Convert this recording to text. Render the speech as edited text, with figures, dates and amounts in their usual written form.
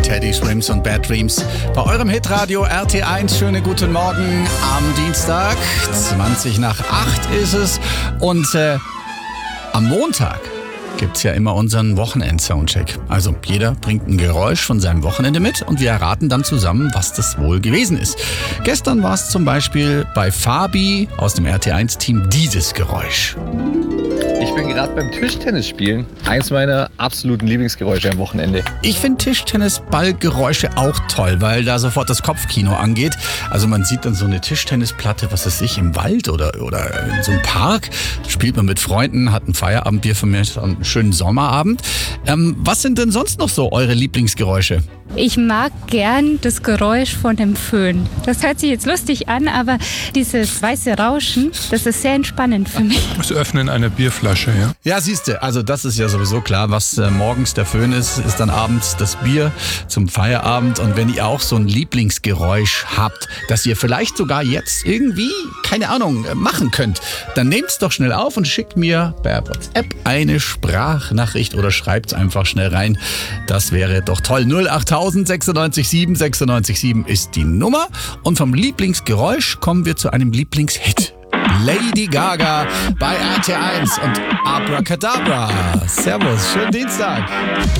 Teddy Swims und Bad Dreams. Bei eurem Hitradio RT1, schönen guten Morgen am Dienstag, 20 nach 8 ist es. Und am Montag gibt's ja immer unseren Wochenend-Soundcheck. Also jeder bringt ein Geräusch von seinem Wochenende mit und wir erraten dann zusammen, was das wohl gewesen ist. Gestern war es zum Beispiel bei Fabi aus dem RT1-Team dieses Geräusch. Ich bin gerade beim Tischtennis spielen. Eins meiner absoluten Lieblingsgeräusche am Wochenende. Ich finde Tischtennis-Ballgeräusche auch toll, weil da sofort das Kopfkino angeht. Also man sieht dann so eine Tischtennisplatte, was weiß ich, im Wald oder in so einem Park. Spielt man mit Freunden, hat ein Feierabendbier von mir, einen schönen Sommerabend. Was sind denn sonst noch so eure Lieblingsgeräusche? Ich mag gern das Geräusch von dem Föhn. Das hört sich jetzt lustig an, aber dieses weiße Rauschen, das ist sehr entspannend für mich. Das Öffnen einer Bierflasche, ja. Ja, siehste, also das ist ja sowieso klar, was morgens der Föhn ist dann abends das Bier zum Feierabend. Und wenn ihr auch so ein Lieblingsgeräusch habt, das ihr vielleicht sogar jetzt irgendwie, keine Ahnung, machen könnt, dann nehmt's doch schnell auf und schickt mir per WhatsApp eine Sprachnachricht oder schreibt's einfach schnell rein. Das wäre doch toll. 08000 96 7 ist die Nummer. Und vom Lieblingsgeräusch kommen wir zu einem Lieblingshit. Lady Gaga bei RT1 und Abracadabra. Servus, schönen Dienstag.